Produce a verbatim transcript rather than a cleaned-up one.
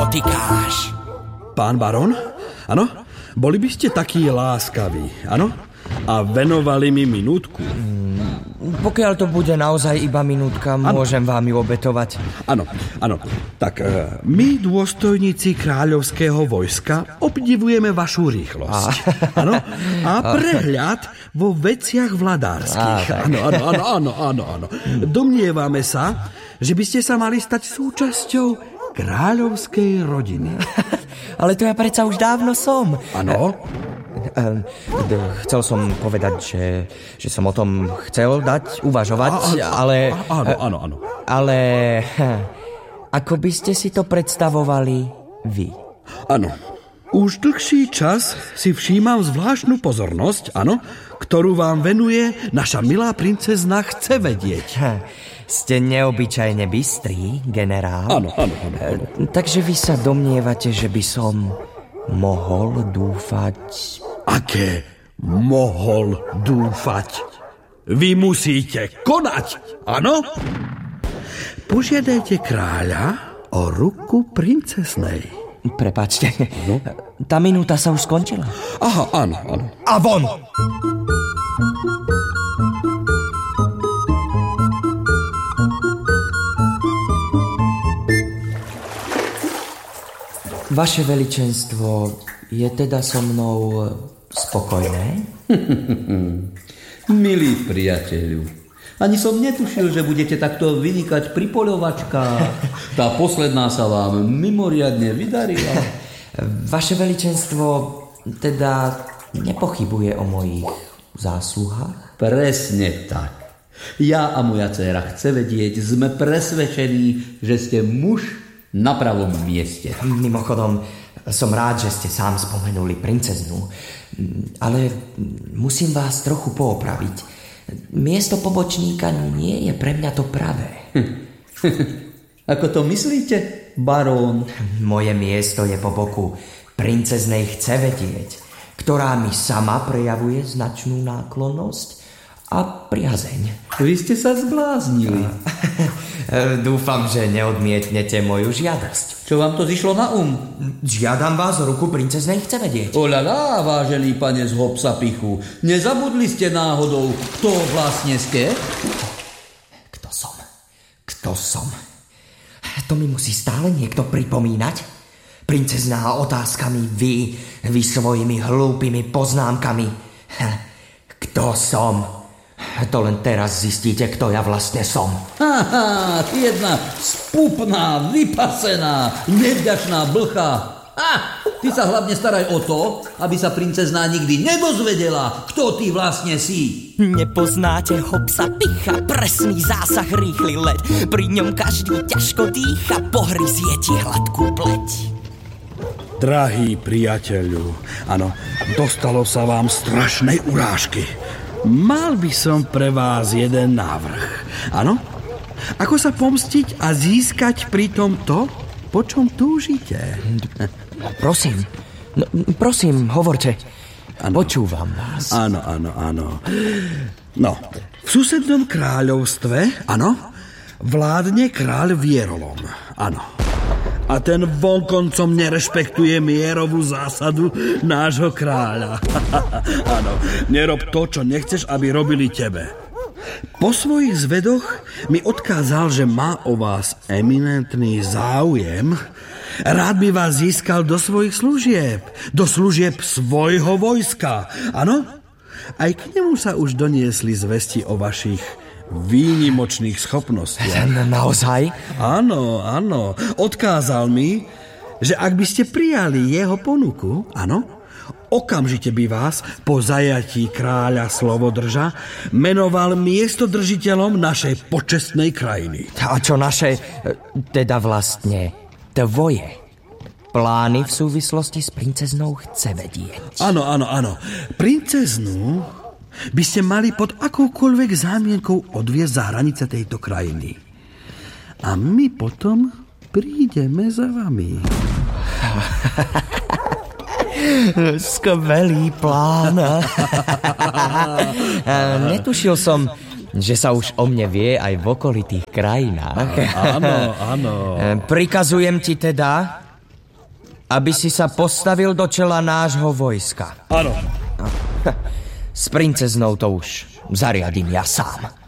potýkáš. Pán baron? Áno? Boli by ste takí láskaví, áno? A venovali mi minútku. Hmm, pokiaľ to bude naozaj iba minútka, ano. Môžem vám ju obetovať. Áno, áno. Tak my, dôstojníci kráľovského vojska, obdivujeme vašu rýchlosť. Áno? A prehľad vo veciach vladárskych. Áno, áno, áno, áno, áno, áno. Domnievame sa, že by ste sa mali stať súčasťou kráľovskej rodiny. Ale to ja predsa už dávno som. Áno? Chcel som povedať, že, že som o tom chcel dať uvažovať, a, a, ale... Áno, áno, áno. Ale ako by ste si to predstavovali vy? Áno. Už dlhší čas si všímam zvláštnu pozornosť, áno, ktorú vám venuje naša milá princezna Chce vedieť. Ste neobyčajne bystrý, generál. Áno, áno, áno, áno. Takže vy sa domnievate, že by som mohol dúfať... Aké mohol dúfať? Vy musíte konať, áno? Požiadajte kráľa o ruku princeznej. Prepáčte, no? Tá minúta sa už skončila. Aha, áno, áno. A von! Vaše veličenstvo je teda so mnou spokojné? Milý priateľu, ani som netušil, že budete takto vynikať pri poľovačkách. Tá posledná sa vám mimoriadne vydarila. Vaše veličenstvo teda nepochybuje o mojich zásluhách? Presne tak. Ja a moja dcéra Chce vedieť, sme presvedčení, že ste muž na pravom mieste. Mimochodom, som rád, že ste sám spomenuli princeznu, ale musím vás trochu poopraviť. Miesto pobočníka nie je pre mňa to pravé. Ako to myslíte, barón? Moje miesto je po boku princeznej Chce vedieť, ktorá mi sama prejavuje značnú náklonnosť a priazeň. Vy ste sa zbláznili. Dúfam, že neodmietnete moju žiadosť. Čo vám to zišlo na um? Žiadam vás o ruku princeznej Chce vedieť. Oľalá, vážený pane z Hopsapichu, nezabudli ste náhodou, kto vlastne ste? Kto som? Kto som? To mi musí stále niekto pripomínať? Princezná otázkami, vy, vy svojimi hlúpými poznámkami. Kto som? To len teraz zistíte, kto ja vlastne som. Haha, jedna spupná, vypasená, nevďačná blcha. Ha, ty sa hlavne staraj o to, aby sa princezná nikdy nedozvedela, kto ty vlastne si. Nepoznáte Hopsapicha, presný zásah, rýchly let. Pri ňom každý ťažko dýcha, pohryzie ti hladkú pleť. Drahý priateľu, áno, dostalo sa vám strašnej urážky. Mal by som pre vás jeden návrh. Áno? Ako sa pomstiť a získať pritom to, po čom túžite? Prosím, no, prosím, hovorte. Ano. Počúvam vás. Áno, áno, áno. No, v susednom kráľovstve, áno, vládne kráľ Vierolom. Áno. A ten vonkoncom nerešpektuje mierovú zásadu nášho kráľa. Áno, nerob to, čo nechceš, aby robili tebe. Po svojich zvedoch mi odkázal, že má o vás eminentný záujem. Rád by vás získal do svojich služieb, do služieb svojho vojska. Áno? Aj k nemu sa už doniesli zvesti o vašich výnimočných schopnostiach. Naozaj? Áno, áno. Odkázal mi, že ak by ste prijali jeho ponuku, áno, okamžite by vás po zajatí kráľa Slovodrža menoval miestodržiteľom našej počestnej krajiny. A čo naše, teda vlastne tvoje plány v súvislosti s princeznou Chce vedieť? Áno, áno, áno. Princeznú by ste mali pod akoukoľvek zámienkou odviesť za hranice tejto krajiny. A my potom prídeme za vami. Skvelý plán. Netušil som, že sa už o mne vie aj v okolitých krajinách. Áno, áno. Prikazujem ti teda, aby si sa postavil do čela nášho vojska. Áno. S princeznou to už zariadím ja sám.